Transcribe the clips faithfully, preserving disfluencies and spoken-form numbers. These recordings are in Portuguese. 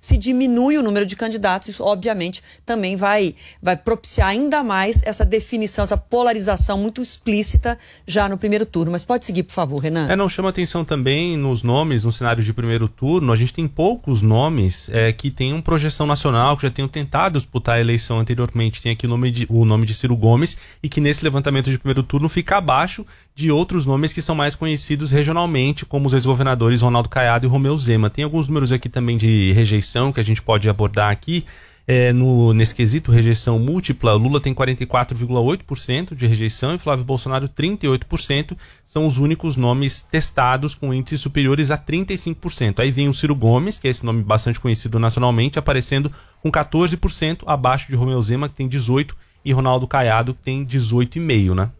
se diminui o número de candidatos, isso obviamente também vai, vai propiciar ainda mais essa definição, essa polarização muito explícita já no primeiro turno. Mas pode seguir, por favor, Renan. É, não chama atenção também nos nomes, no cenário de primeiro turno, a gente tem poucos nomes é, que tenham projeção nacional, que já tenham tentado disputar a eleição anteriormente. Tem aqui o nome de, o nome de Ciro Gomes, e que nesse levantamento de primeiro turno fica abaixo de outros nomes que são mais conhecidos regionalmente, como os ex-governadores Ronaldo Caiado e Romeu Zema. Tem alguns números aqui também de rejeição que a gente pode abordar aqui. É, no, nesse quesito, rejeição múltipla, Lula tem quarenta e quatro vírgula oito por cento de rejeição e Flávio Bolsonaro trinta e oito por cento. São os únicos nomes testados com índices superiores a trinta e cinco por cento. Aí vem o Ciro Gomes, que é esse nome bastante conhecido nacionalmente, aparecendo com quatorze por cento, abaixo de Romeu Zema, que tem dezoito por cento, e Ronaldo Caiado, que tem dezoito vírgula cinco por cento, né?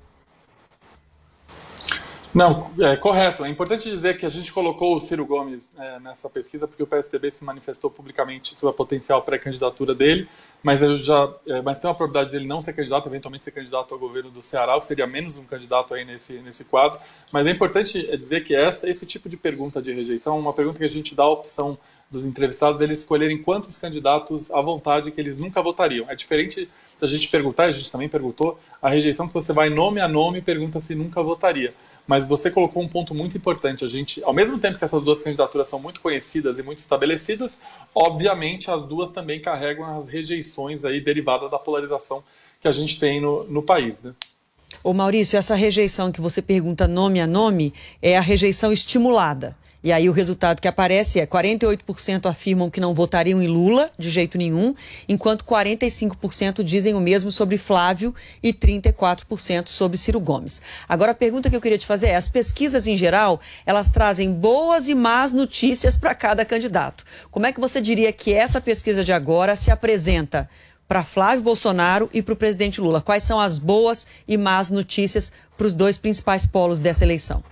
Não, é correto. É importante dizer que a gente colocou o Ciro Gomes é, nessa pesquisa porque o P S D B se manifestou publicamente sobre a potencial pré-candidatura dele, mas, eu já, é, mas tem uma probabilidade dele não ser candidato, eventualmente ser candidato ao governo do Ceará, que seria menos um candidato aí nesse, nesse quadro. Mas é importante dizer que essa, esse tipo de pergunta de rejeição é uma pergunta que a gente dá a opção dos entrevistados deles escolherem quantos candidatos à vontade que eles nunca votariam. É diferente da gente perguntar, a gente também perguntou, a rejeição que você vai nome a nome e pergunta se nunca votaria. Mas você colocou um ponto muito importante. A gente, ao mesmo tempo que essas duas candidaturas são muito conhecidas e muito estabelecidas, obviamente as duas também carregam as rejeições aí derivadas da polarização que a gente tem no, no país, né? Ô Maurício, essa rejeição que você pergunta nome a nome é a rejeição estimulada. E aí o resultado que aparece é quarenta e oito por cento afirmam que não votariam em Lula de jeito nenhum, enquanto quarenta e cinco por cento dizem o mesmo sobre Flávio e trinta e quatro por cento sobre Ciro Gomes. Agora a pergunta que eu queria te fazer é, as pesquisas em geral, elas trazem boas e más notícias para cada candidato. Como é que você diria que essa pesquisa de agora se apresenta para Flávio Bolsonaro e para o presidente Lula? Quais são as boas e más notícias para os dois principais polos dessa eleição?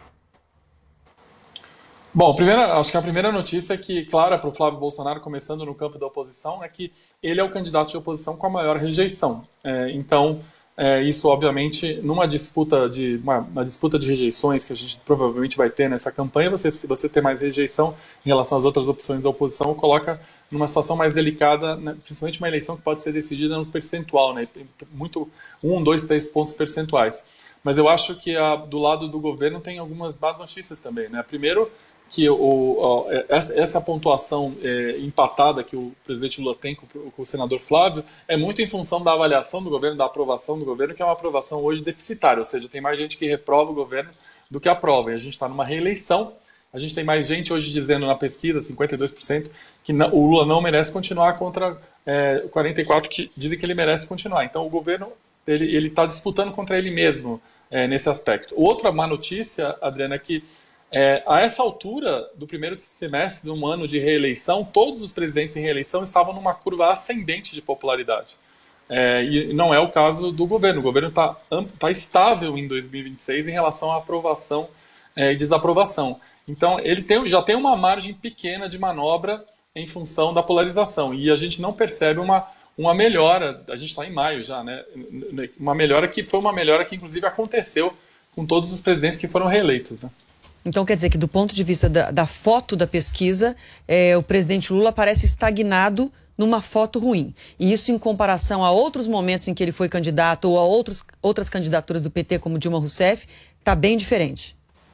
Bom, primeira, acho que a primeira notícia é que, clara para o Flávio Bolsonaro, começando no campo da oposição, é que ele é o candidato de oposição com a maior rejeição. É, então, é, isso obviamente, numa disputa de uma, uma disputa de rejeições que a gente provavelmente vai ter nessa campanha, você, você ter mais rejeição em relação às outras opções da oposição, coloca numa situação mais delicada, né, principalmente uma eleição que pode ser decidida no percentual, né, muito, um, dois, três pontos percentuais. Mas eu acho que a, do lado do governo tem algumas más notícias também, né? Primeiro, que o, o, essa pontuação é, empatada que o presidente Lula tem com, com o senador Flávio é muito em função da avaliação do governo, da aprovação do governo, que é uma aprovação hoje deficitária, ou seja, tem mais gente que reprova o governo do que aprova, e a gente está numa reeleição, a gente tem mais gente hoje dizendo na pesquisa, cinquenta e dois por cento, que não, o Lula não merece continuar contra é, quarenta e quatro por cento que dizem que ele merece continuar. Então o governo ele está disputando contra ele mesmo é, nesse aspecto. Outra má notícia, Adriana, é que É, a essa altura do primeiro semestre de um ano de reeleição, todos os presidentes em reeleição estavam numa curva ascendente de popularidade. É, e não é o caso do governo. O governo está tá estável em dois mil e vinte e seis em relação à aprovação é, e desaprovação. Então, ele tem, já tem uma margem pequena de manobra em função da polarização. E a gente não percebe uma, uma melhora, a gente está em maio já, né? Uma melhora que foi uma melhora que, inclusive, aconteceu com todos os presidentes que foram reeleitos, né? Então quer dizer que do ponto de vista da, da foto da pesquisa, é, o presidente Lula parece estagnado numa foto ruim. E isso em comparação a outros momentos em que ele foi candidato ou a outros, outras candidaturas do P T, como Dilma Rousseff, está bem diferente.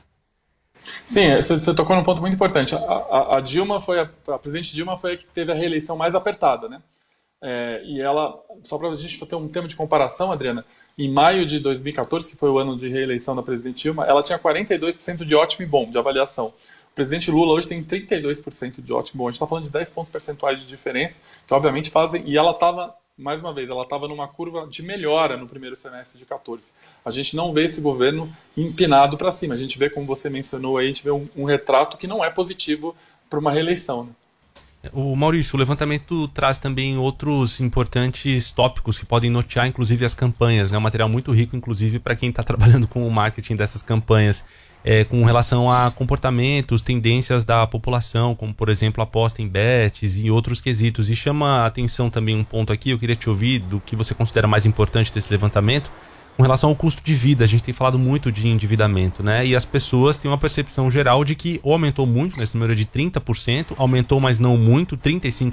Sim, você tocou num ponto muito importante. A, a, a Dilma foi a, a presidente Dilma foi a que teve a reeleição mais apertada, né? É, e ela, só para a gente ter um tema de comparação, Adriana, em maio de dois mil e quatorze, que foi o ano de reeleição da presidente Dilma, ela tinha quarenta e dois por cento de ótimo e bom, de avaliação. O presidente Lula hoje tem trinta e dois por cento de ótimo e bom. A gente está falando de dez pontos percentuais de diferença, que obviamente fazem... E ela estava, mais uma vez, ela estava numa curva de melhora no primeiro semestre de quatorze. A gente não vê esse governo empinado para cima. A gente vê, como você mencionou aí, a gente vê um, um retrato que não é positivo para uma reeleição, né? O Maurício, o levantamento traz também outros importantes tópicos que podem nortear, inclusive, as campanhas, né? Um material muito rico, inclusive, para quem está trabalhando com o marketing dessas campanhas, é, com relação a comportamentos, tendências da população, como, por exemplo, aposta em bets e outros quesitos. E chama a atenção também um ponto aqui, eu queria te ouvir do que você considera mais importante desse levantamento, com relação ao custo de vida. A gente tem falado muito de endividamento, né? E as pessoas têm uma percepção geral de que ou aumentou muito, nesse número de trinta por cento, aumentou, mas não muito, trinta e cinco